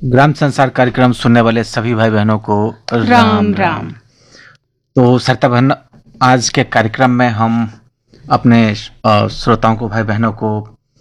ग्राम संसार कार्यक्रम सुनने वाले सभी भाई बहनों को राम राम। तो सरिता बहन, आज के कार्यक्रम में हम अपने श्रोताओं को, भाई बहनों को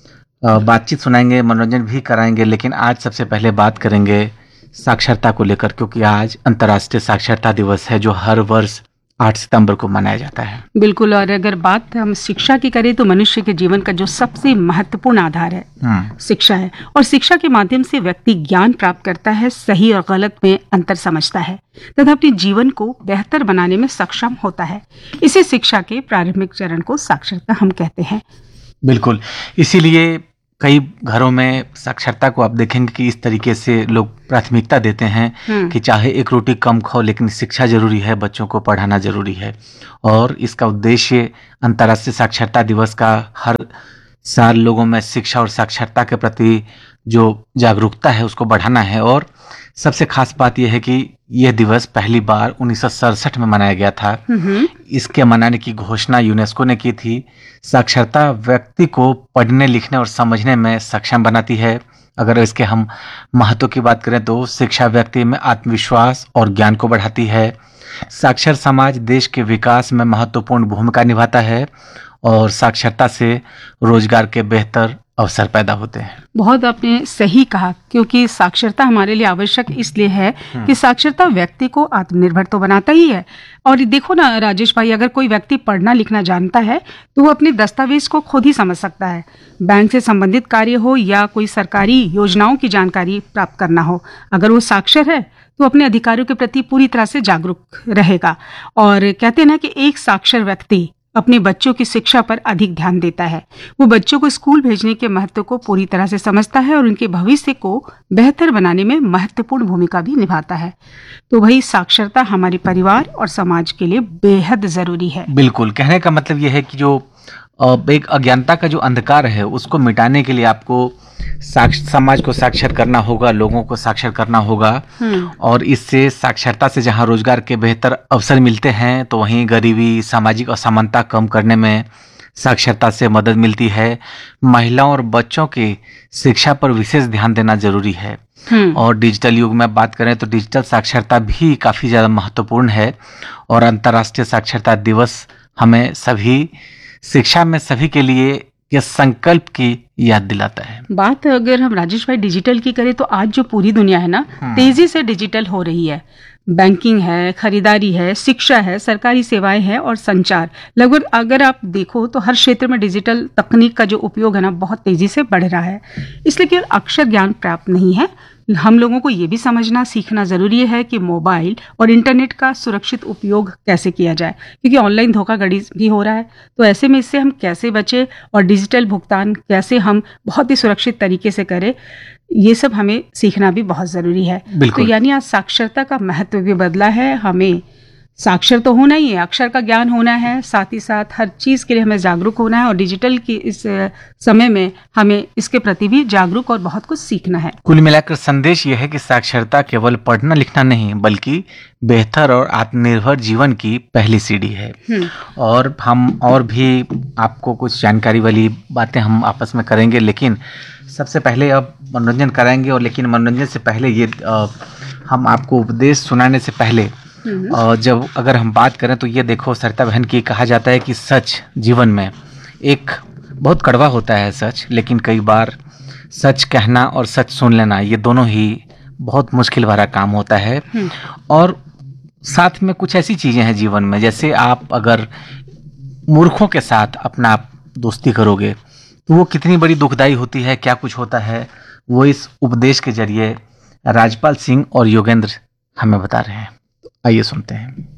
बातचीत सुनाएंगे, मनोरंजन भी कराएंगे। लेकिन आज सबसे पहले बात करेंगे साक्षरता को लेकर, क्योंकि आज अंतर्राष्ट्रीय साक्षरता दिवस है जो हर वर्ष 8 सितंबर को मनाया जाता है। बिल्कुल। और अगर बात हम शिक्षा की करें तो मनुष्य के जीवन का जो सबसे महत्वपूर्ण आधार है शिक्षा है। और शिक्षा के माध्यम से व्यक्ति ज्ञान प्राप्त करता है, सही और गलत में अंतर समझता है तथा अपने जीवन को बेहतर बनाने में सक्षम होता है। इसी शिक्षा के प्रारंभिक चरण को साक्षरता हम कहते हैं। बिल्कुल, इसीलिए कई घरों में साक्षरता को आप देखेंगे कि इस तरीके से लोग प्राथमिकता देते हैं कि चाहे एक रोटी कम खाओ लेकिन शिक्षा जरूरी है, बच्चों को पढ़ाना जरूरी है। और इसका उद्देश्य अंतर्राष्ट्रीय साक्षरता दिवस का हर साल लोगों में शिक्षा और साक्षरता के प्रति जो जागरूकता है उसको बढ़ाना है। और सबसे खास बात यह है कि यह दिवस पहली बार 1967 में मनाया गया था। इसके मनाने की घोषणा यूनेस्को ने की थी। साक्षरता व्यक्ति को पढ़ने, लिखने और समझने में सक्षम बनाती है। अगर इसके हम महत्व की बात करें तो शिक्षा व्यक्ति में आत्मविश्वास और ज्ञान को बढ़ाती है। साक्षर समाज देश के विकास में महत्वपूर्ण भूमिका निभाता है और साक्षरता से रोजगार के बेहतर अवसर पैदा होते हैं। बहुत आपने सही कहा, क्योंकि साक्षरता हमारे लिए आवश्यक इसलिए है कि साक्षरता व्यक्ति को आत्मनिर्भर तो बनाता ही है। और देखो ना राजेश भाई, अगर कोई व्यक्ति पढ़ना लिखना जानता है तो वो अपने दस्तावेज को खुद ही समझ सकता है। बैंक से संबंधित कार्य हो या कोई सरकारी योजनाओं की जानकारी प्राप्त करना हो, अगर वो साक्षर है तो अपने अधिकारों के प्रति पूरी तरह से जागरूक रहेगा। और कहते हैं ना कि एक साक्षर व्यक्ति अपने बच्चों की शिक्षा पर अधिक ध्यान देता है। वो बच्चों को स्कूल भेजने के महत्व को पूरी तरह से समझता है और उनके भविष्य को बेहतर बनाने में महत्वपूर्ण भूमिका भी निभाता है। तो भाई, साक्षरता हमारे परिवार और समाज के लिए बेहद जरूरी है। बिल्कुल, कहने का मतलब यह है कि जो एक अज्ञानता का जो अंधकार है उसको मिटाने के लिए आपको समाज को साक्षर करना होगा, लोगों को साक्षर करना होगा। और इससे साक्षरता से जहां रोजगार के बेहतर अवसर मिलते हैं तो वहीं गरीबी, सामाजिक असमानता कम करने में साक्षरता से मदद मिलती है। महिलाओं और बच्चों की शिक्षा पर विशेष ध्यान देना जरूरी है। और डिजिटल युग में बात करें तो डिजिटल साक्षरता भी काफी ज्यादा महत्वपूर्ण है। और अंतर्राष्ट्रीय साक्षरता दिवस हमें सभी शिक्षा में सभी के लिए ये संकल्प की याद दिलाता है। बात अगर हम राजेश भाई डिजिटल की करें तो आज जो पूरी दुनिया है ना, तेजी से डिजिटल हो रही है। बैंकिंग है, खरीदारी है, शिक्षा है, सरकारी सेवाएं हैं और संचार, लगभग अगर आप देखो तो हर क्षेत्र में डिजिटल तकनीक का जो उपयोग है ना बहुत तेजी से बढ़ रहा है। इसलिए केवल अक्षर ज्ञान पर्याप्त नहीं है, हम लोगों को ये भी समझना सीखना जरूरी है कि मोबाइल और इंटरनेट का सुरक्षित उपयोग कैसे किया जाए, क्योंकि ऑनलाइन धोखाधड़ी भी हो रहा है। तो ऐसे में इससे हम कैसे बचे और डिजिटल भुगतान कैसे हम बहुत ही सुरक्षित तरीके से करें, ये सब हमें सीखना भी बहुत जरूरी है। तो यानी आज साक्षरता का महत्व भी बदला है। हमें साक्षर तो होना ही है, अक्षर का ज्ञान होना है, साथ ही साथ हर चीज के लिए हमें जागरूक होना है। और डिजिटल की इस समय में हमें इसके प्रति भी जागरूक और बहुत कुछ सीखना है। कुल मिलाकर संदेश यह है कि साक्षरता केवल पढ़ना लिखना नहीं बल्कि बेहतर और आत्मनिर्भर जीवन की पहली सीढ़ी है। और हम और भी आपको कुछ जानकारी वाली बातें हम आपस में करेंगे, लेकिन सबसे पहले अब मनोरंजन कराएंगे। और लेकिन मनोरंजन से पहले ये हम आपको उपदेश सुनाने से पहले जब अगर हम बात करें तो ये देखो सरिता बहन की, कहा जाता है कि सच जीवन में एक बहुत कड़वा होता है सच, लेकिन कई बार सच कहना और सच सुन लेना ये दोनों ही बहुत मुश्किल भरा काम होता है। और साथ में कुछ ऐसी चीजें हैं जीवन में, जैसे आप अगर मूर्खों के साथ अपना दोस्ती करोगे तो वो कितनी बड़ी दुखदाई होती है, क्या कुछ होता है, वो इस उपदेश के जरिए राजपाल सिंह और योगेंद्र हमें बता रहे हैं। आइए सुनते हैं।